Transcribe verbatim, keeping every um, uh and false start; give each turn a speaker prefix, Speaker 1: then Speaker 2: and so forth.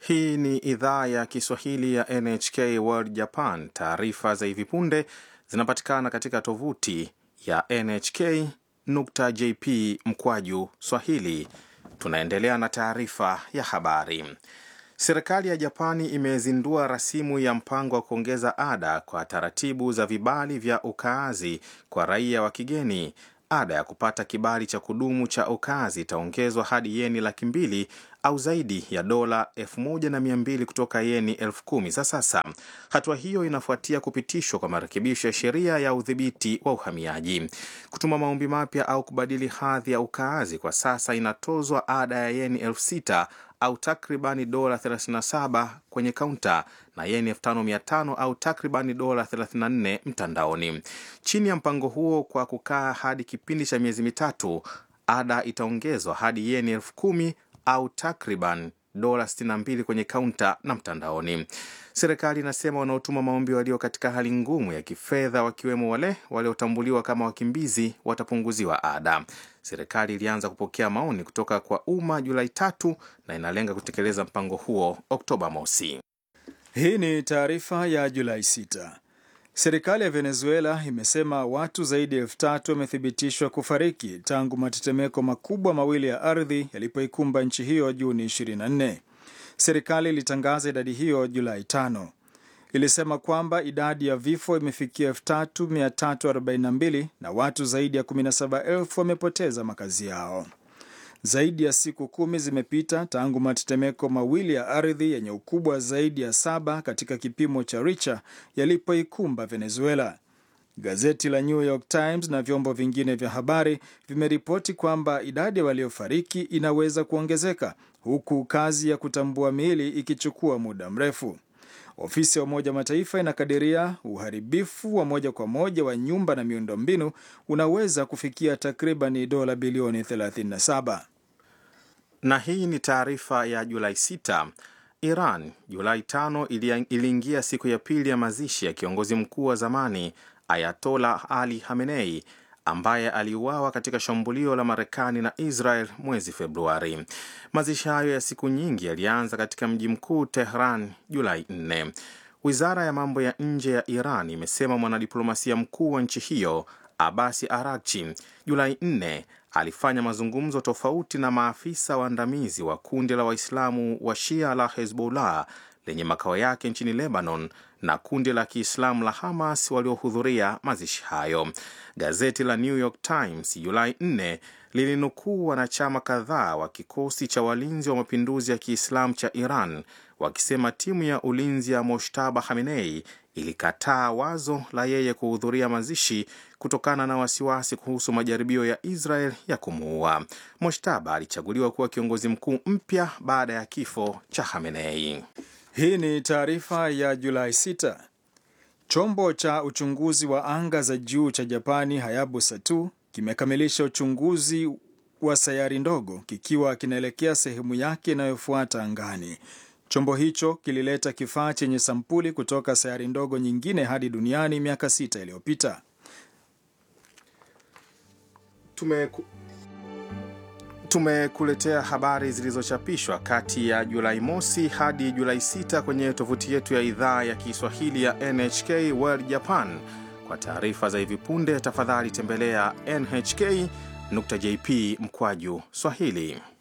Speaker 1: Hii ni idhaa ya Kiswahili ya N H K World Japan. Taarifa za hivi punde zinapatikana katika tovuti ya N H K nukta J P mkwaju Swahili. Tunaendelea na taarifa ya habari. Serikali ya Japani imezindua rasimu ya mpango wa kuongeza ada kwa taratibu za vibali vya ukaazi kwa raia wa kigeni. Ada ya kupata kibali cha kudumu cha ukaazi itaongezwa hadi yeni laki mbili au zaidi ya dola elfu moja na mia mbili kutoka yeni elfu kumi za sasa. Hatua hiyo inafuatia kupitishwa kwa marekebisho ya sheria ya udhibiti wa uhamiaji. Kutuma maombi mapya au kubadili hadhi ya ukaazi kwa sasa inatozwa ada ya yeni elfu sita au takribani dola thelathini na saba kwenye kaunta na yeni elfu tano mia tano au takribani dola thelathini na nne mtandaoni. Chini ya mpango huo, kwa kukaa hadi kipindi cha miezi mitatu, ada itaongezwa hadi yeni elfu kumi au takriban dola sitini na mbili kwenye kaunta na mtandaoni. Serikali inasema wanaotuma maombi walio katika hali ngumu ya kifedha, wakiwemo wale waliotambuliwa kama wakimbizi, watapunguziwa ada. Serikali ilianza kupokea maoni kutoka kwa umma Julai tatu na inalenga kutekeleza mpango huo Oktoba mosi.
Speaker 2: Hii ni taarifa ya Julai sita. Serikali ya Venezuela imesema watu zaidi ya elfu tatu wamethibitishwa kufariki tangu matetemeko makubwa mawili ya ardhi yalipoikumba nchi hiyo Juni ishirini na nne. Serikali ilitangaza idadi hiyo Julai tano. Ilisema kwamba idadi ya vifo imefikia elfu tatu mia tatu arobaini na mbili na watu zaidi ya kumi na saba elfu wamepoteza makazi yao. Zaidi ya siku kumi zimepita tangu matetemeko mawili ya ardhi yenye ukubwa zaidi ya saba katika kipimo cha Richter yalipoikumba Venezuela. Gazeti la New York Times na vyombo vingine vya habari vimeripoti kwamba idadi ya waliofariki inaweza kuongezeka, huku kazi ya kutambua miili ikichukua muda mrefu. Ofisi ya Umoja wa Mataifa inakadiria uharibifu wa moja kwa moja wa nyumba na miundombinu unaweza kufikia takriban dola bilioni thelathini na saba.
Speaker 1: Na hii ni taarifa ya Julai sita. Iran Julai tano iliingia siku ya pili ya mazishi ya kiongozi mkuu wa zamani Ayatollah Ali Khamenei ambaye aliuawa katika shambulio la Marekani na Israel mwezi Februari. Mazishi hayo ya siku nyingi yalianza katika mji mkuu Tehran Julai nne. Wizara ya mambo ya nje ya Iran imesema mwanadiplomasia mkuu wa nchi hiyo Abbas Araghchi Julai nne alifanya mazungumzo tofauti na maafisa waandamizi wa kundi la Waislamu wa Shia la Hezbollah lenye makao yake nchini Lebanon na kundi la Kiislamu la Hamas waliohudhuria mazishi hayo. Gazeti la New York Times Julai nne lilinukuu wanachama kadhaa wa kikosi cha walinzi wa mapinduzi ya Kiislamu cha Iran wakisema timu ya ulinzi ya Mojtaba Khamenei ilikataa wazo la yeye kuhudhuria mazishi kutokana na wasiwasi kuhusu majaribio ya Israel ya kumuua. Mojtaba alichaguliwa kuwa kiongozi mkuu mpya baada ya kifo cha Khamenei.
Speaker 2: Hii ni taarifa ya Julai sita. Chombo cha uchunguzi wa anga za juu cha Japani Hayabusa mbili kimekamilisha uchunguzi wa sayari ndogo kikiwa kinaelekea sehemu yake inayofuata angani. Chombo hicho kilileta kifaa chenye sampuli kutoka sayari ndogo nyingine hadi duniani miaka sita iliyopita.
Speaker 1: Tumeku... Tumekuletea habari zilizochapishwa kati ya Julai mosi hadi Julai sita kwenye tovuti yetu ya idhaa ya Kiswahili ya N H K World Japan. Kwa taarifa za hivi punde, tafadhali tembelea N H K nukta J P mkwaju Swahili.